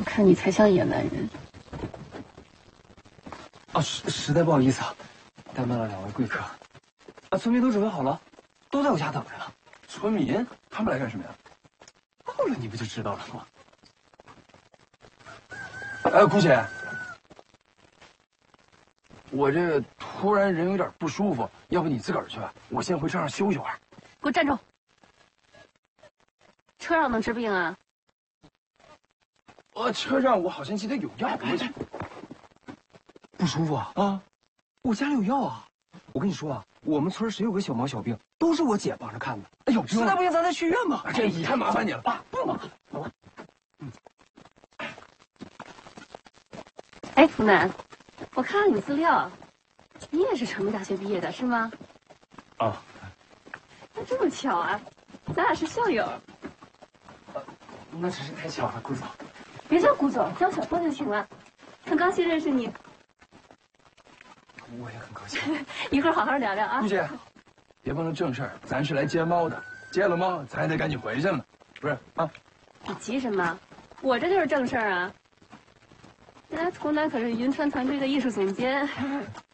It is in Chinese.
看你才像野蛮人。 啊，实在不好意思啊，怠慢了2位贵客。啊，村民都准备好了，都在我家等着呢。 村民他们来干什么呀？ 到了你不就知道了吗？ 哎，姑姐，我这突然人有点不舒服，要不你自个儿去吧，我先回车上休息会儿。 给我站住！车上能治病啊？ 车上我好像记得有药。 不舒服啊？啊，我家里有药啊。我跟你说啊，我们村谁有个小毛小病，都是我姐帮着看的。哎呦，实在不行咱再去医院吧。 这太麻烦你了啊，不麻烦，走吧。 哎，福南，我看了你资料，你也是成都大学毕业的是吗？ 啊， 那这么巧啊，咱俩是校友。 那真是太巧了，顾总。 别叫顾总，叫小峰就行了。很高兴认识你。 我也很高兴。 一会儿好好聊聊啊。 姑姐，别忘了正事儿，咱是来接猫的，接了猫咱还得赶紧回去呢，不是啊？ 你急什么？我这就是正事儿啊。原来图南可是云川团队的艺术总监，